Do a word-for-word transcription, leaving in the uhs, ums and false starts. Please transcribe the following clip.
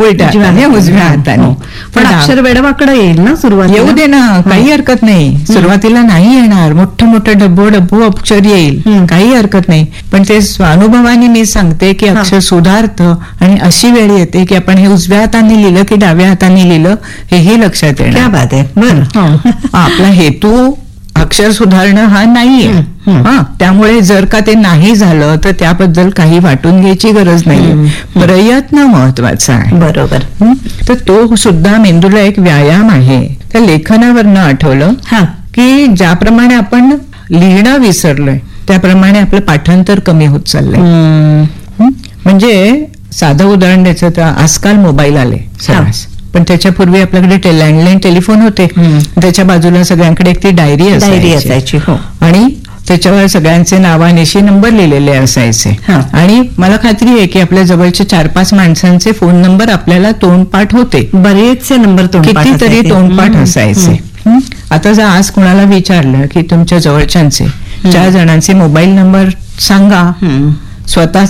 उलट्या हाताने उजव्या हाताने. पण अक्षर वेडवाकडं येईल ना सुरुवात, येऊ दे ना, काही हरकत नाही. सुरुवातीला नाही येणार, मोठं मोठं डब्बो डब्बो अक्षर येईल, काही हरकत नाही. पण ते स्वानुभवाने मी सांगते की अक्षर सुधारतं आणि अशी वेळ येते की आपण हे उजव्या हाताने लिहिलं की डाव्या हाताने लिहिलं हेही लक्षात येणार. क्या बात आहे. बरं, आपला हेतू अक्षर सुधारणं हा नाहीये. हा, त्यामुळे जर का ते नाही झालं तर त्याबद्दल काही वाटून घ्यायची गरज नाही. प्रयत्न महत्वाचा आहे. बरोबर. तर तो सुद्धा मेंदूला एक व्यायाम आहे. त्या लेखनावरनं आठवलं की ज्याप्रमाणे आपण लिहिणं विसरलोय त्याप्रमाणे आपलं पाठांतर कमी होत चाललंय. म्हणजे साधं उदाहरण द्यायचं तर आजकाल मोबाईल आले सर्रास, पण त्याच्यापूर्वी आपल्याकडे लँडलाईन टेलिफोन होते. त्याच्या बाजूला सगळ्यांकडे एक ती डायरी असायची आणि त्याच्यावर सगळ्यांचे नावानिशी नंबर लिहिलेले असायचे. आणि मला खात्री आहे की आपल्या जवळचे चार पाच माणसांचे फोन नंबर आपल्याला तोंडपाठ होते. बरेचसे नंबर कितीतरी तोंडपाठ असायचे. आता जर आज कुणाला विचारलं की तुमच्या जवळच्यांचे चार जणांचे मोबाईल नंबर सांगा, स्वतःचा